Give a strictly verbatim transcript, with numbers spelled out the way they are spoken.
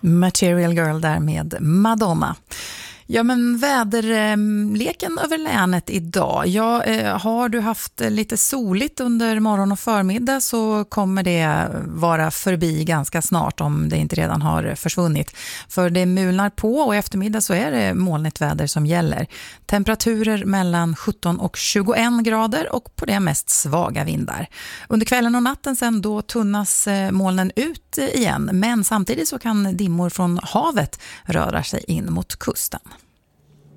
Material Girl där med Madonna. Ja, men väderleken över länet idag. Ja, har du haft lite soligt under morgon och förmiddag så kommer det vara förbi ganska snart om det inte redan har försvunnit. För det mulnar på och i eftermiddag så är det molnigt väder som gäller. Temperaturer mellan sjutton och tjugoen grader och på det mest svaga vindar. Under kvällen och natten sen då tunnas molnen ut igen, men samtidigt så kan dimmor från havet röra sig in mot kusten.